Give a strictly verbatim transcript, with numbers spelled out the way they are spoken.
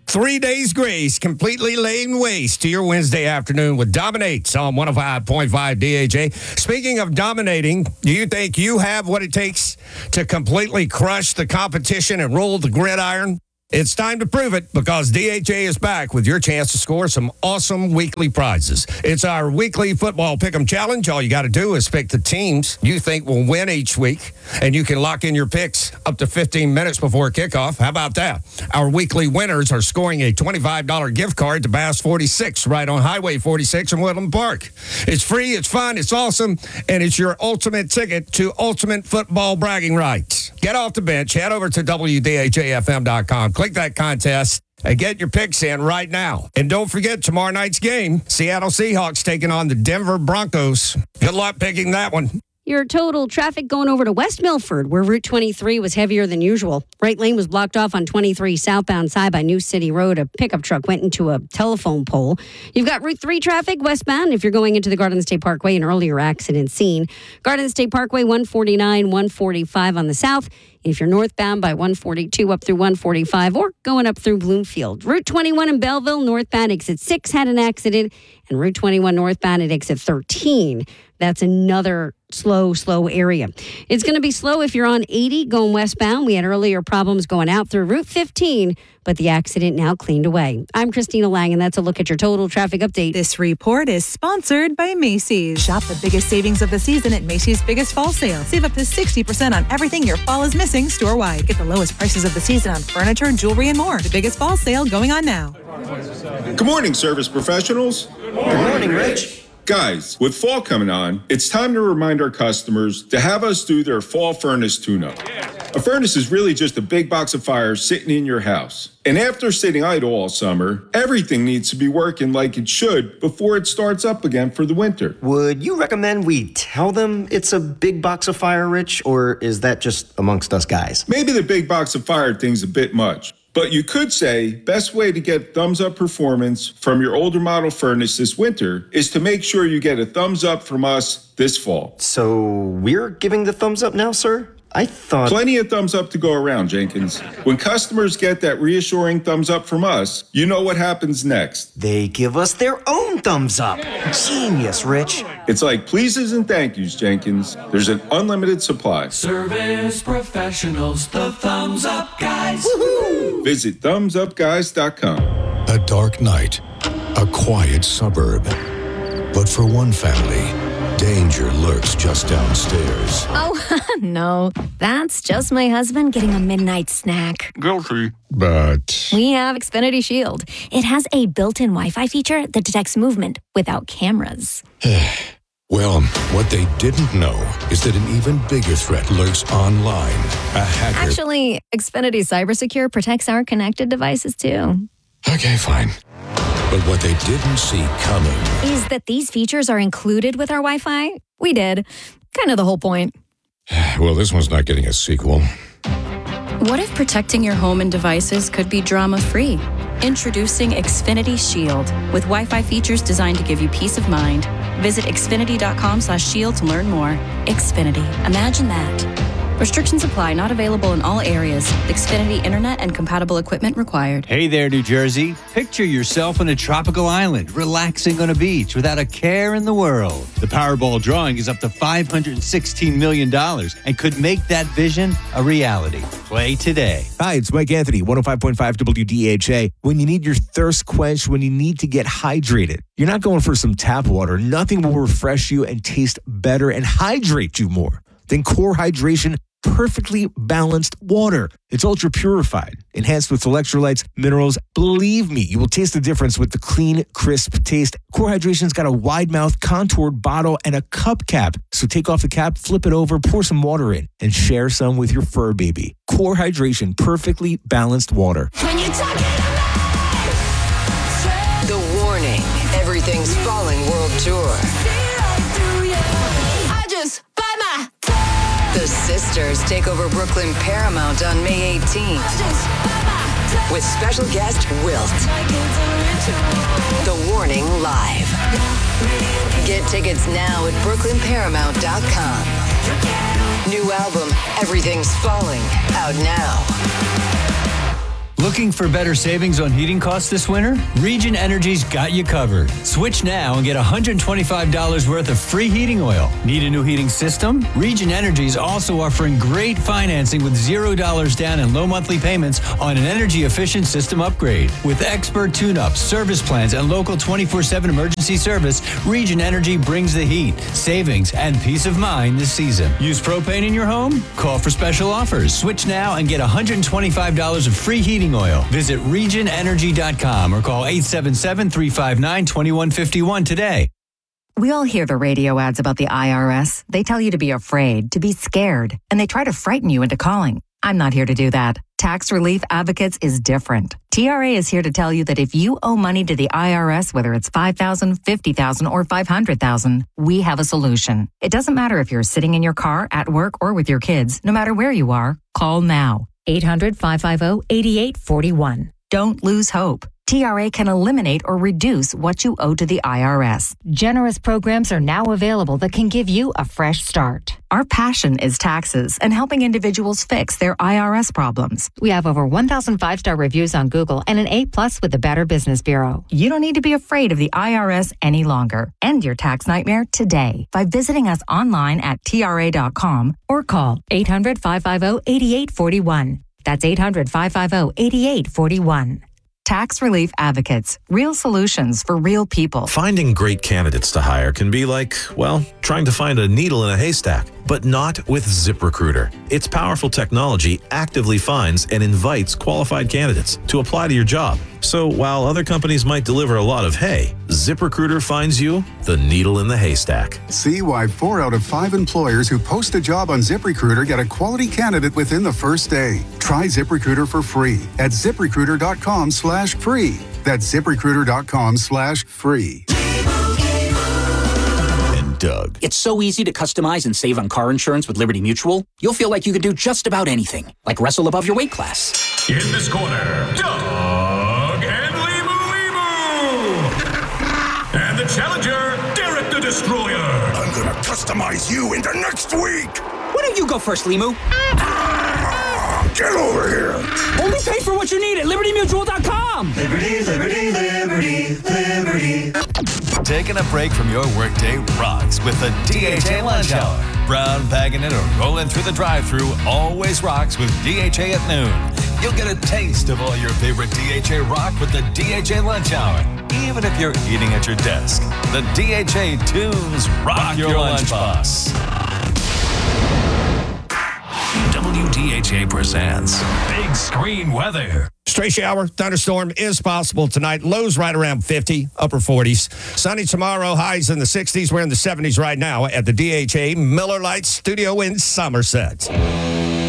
Three days grace, completely laying waste to your Wednesday afternoon with Dominates on one oh five point five D H A. Speaking of dominating, do you think you have what it takes to completely crush the competition and roll the gridiron? It's time to prove it because D H A is back with your chance to score some awesome weekly prizes. It's our weekly football pick'em challenge. All you got to do is pick the teams you think will win each week, and you can lock in your picks up to fifteen minutes before kickoff. How about that? Our weekly winners are scoring a twenty-five dollars gift card to Bass forty-six right on Highway forty-six in Woodland Park. It's free, it's fun, it's awesome, and it's your ultimate ticket to ultimate football bragging rights. Get off the bench, head over to W D H A F M dot com. Click that contest and get your picks in right now. And don't forget tomorrow night's game, Seattle Seahawks taking on the Denver Broncos. Good luck picking that one. Your total traffic going over to West Milford, where Route twenty-three was heavier than usual. Right lane was blocked off on twenty-three southbound side by New City Road. A pickup truck went into a telephone pole. You've got Route three traffic westbound if you're going into the Garden State Parkway, an earlier accident scene. Garden State Parkway, one forty-nine, one forty-five on the south. If you're northbound by one forty-two up through one forty-five or going up through Bloomfield. Route twenty-one in Belleville, northbound exit six had an accident, and Route twenty-one northbound at exit thirteen. That's another slow, slow area. It's going to be slow if you're on eighty going westbound. We had earlier problems going out through Route fifteen, but the accident now cleaned away. I'm Christina Lang, and that's a look at your total traffic update. This report is sponsored by Macy's. Shop the biggest savings of the season at Macy's Biggest Fall Sale. Save up to sixty percent on everything your fall is missing store-wide. Get the lowest prices of the season on furniture, jewelry, and more. The Biggest Fall Sale going on now. Good morning, service professionals. Good morning, Rich. Guys, with fall coming on, it's time to remind our customers to have us do their fall furnace tune-up. A furnace is really just a big box of fire sitting in your house. And after sitting idle all summer, everything needs to be working like it should before it starts up again for the winter. Would you recommend we tell them it's a big box of fire, Rich, or is that just amongst us guys? Maybe the big box of fire thing's a bit much. But you could say, best way to get thumbs up performance from your older model furnace this winter is to make sure you get a thumbs up from us this fall. So we're giving the thumbs up now, sir? I thought... Plenty of thumbs up to go around, Jenkins. When customers get that reassuring thumbs up from us, you know what happens next. They give us their own thumbs up. Genius, Rich. It's like pleases and thank yous, Jenkins. There's an unlimited supply. Service professionals, the thumbs up guys. Woohoo! Visit thumbs up guys dot com. A dark night, a quiet suburb. But for one family, danger lurks just downstairs. Oh, no. That's just my husband getting a midnight snack. Guilty. But We have Xfinity Shield. It has a built-in Wi-Fi feature that detects movement without cameras. well, what they didn't know is that an even bigger threat lurks online. A hacker... Actually, Xfinity Cybersecure protects our connected devices, too. Okay, fine. But what they didn't see coming is that these features are included with our Wi-Fi. We did. Kind of the whole point. Well, this one's not getting a sequel. What if protecting your home and devices could be drama-free? Introducing Xfinity Shield with Wi-Fi features designed to give you peace of mind. Visit xfinity dot com slash shield to learn more. Xfinity. Imagine that. Restrictions apply. Not available in all areas. Xfinity Internet and compatible equipment required. Hey there, New Jersey. Picture yourself on a tropical island, relaxing on a beach without a care in the world. The Powerball drawing is up to five hundred sixteen million dollars and could make that vision a reality. Play today. Hi, it's Mike Anthony, one oh five point five W D H A. When you need your thirst quenched, when you need to get hydrated, you're not going for some tap water. Nothing will refresh you and taste better and hydrate you more than Core Hydration perfectly balanced water. It's ultra purified, enhanced with electrolytes, minerals. Believe me, you will taste the difference with the clean, crisp taste. Core Hydration's got a wide mouth, contoured bottle, and a cup cap. So take off the cap, flip it over, pour some water in, and share some with your fur baby. Core Hydration, perfectly balanced water. When you're talking about The Warning, Everything's Falling World Tour. I just buy my The Sisters take over Brooklyn Paramount on May eighteenth with special guest Wilt. The Warning Live. Get tickets now at brooklyn paramount dot com. New album, Everything's Falling, out now. Looking for better savings on heating costs this winter? Region Energy's got you covered. Switch now and get one hundred twenty-five dollars worth of free heating oil. Need a new heating system? Region Energy is also offering great financing with zero dollars down and low monthly payments on an energy-efficient system upgrade. With expert tune-ups, service plans, and local twenty-four seven emergency service, Region Energy brings the heat, savings, and peace of mind this season. Use propane in your home? Call for special offers. Switch now and get one hundred twenty-five dollars of free heating oil. Visit region energy dot com or call eight seven seven, three five nine, two one five one today. We all hear the radio ads about the I R S. They tell you to be afraid, to be scared, and they try to frighten you into calling. I'm not here to do that. Tax Relief Advocates is different. T R A is here to tell you that if you owe money to the I R S, whether it's five thousand dollars, fifty thousand dollars, or five hundred thousand dollars, we have a solution. It doesn't matter if you're sitting in your car, at work, or with your kids. No matter where you are, call now. eight hundred, five five zero, eight eight four one. Don't lose hope. T R A can eliminate or reduce what you owe to the I R S. Generous programs are now available that can give you a fresh start. Our passion is taxes and helping individuals fix their I R S problems. We have over one thousand five-star reviews on Google and an A plus with the Better Business Bureau. You don't need to be afraid of the I R S any longer. End your tax nightmare today by visiting us online at T R A dot com or call eight hundred, five five zero, eight eight four one. That's eight hundred, five five zero, eight eight four one. Tax Relief Advocates. Real solutions for real people. Finding great candidates to hire can be like, well, trying to find a needle in a haystack, but not with ZipRecruiter. Its powerful technology actively finds and invites qualified candidates to apply to your job. So while other companies might deliver a lot of hay, ZipRecruiter finds you the needle in the haystack. See why four out of five employers who post a job on ZipRecruiter get a quality candidate within the first day. Try ZipRecruiter for free at ZipRecruiter.com slash free. That's ZipRecruiter.com slash free. Doug. It's so easy to customize and save on car insurance with Liberty Mutual. You'll feel like you can do just about anything, like wrestle above your weight class. In this corner, Doug and Limu Limu. And the challenger, Derek the Destroyer. I'm gonna customize you into next week. Why don't you go first, Limu? Get over here. Only pay for what you need at Liberty Mutual dot com. Liberty, Liberty, Liberty, Liberty. Taking a break from your workday rocks with the D H A Lunch Hour. Brown bagging it or rolling through the drive-thru always rocks with D H A at noon. You'll get a taste of all your favorite D H A rock with the D H A Lunch Hour. Even if you're eating at your desk, the D H A tunes rock, rock your, your lunchbox. W D H A presents Big Screen Weather. Stray shower, thunderstorm is possible tonight. Lows right around fifty, upper forties. Sunny tomorrow, highs in the sixties. We're in the seventies right now at the D H A Miller Lite Studio in Somerset.